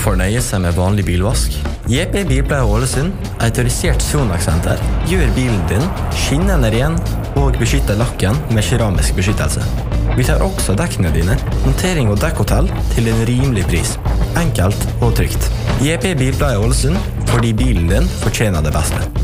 fornøye seg med vanlig bilvask? JP Bilpleie Ålesund, autorisert Sonax-senter, gjør bilen din skinnende ren og beskytter lakken med keramisk beskyttelse. Vi tar også dekkene dine, montering og dekkhotell til en rimelig pris. Enkelt og trygt. JP Bilpleie Ålesund, fordi bilen din fortjener det beste.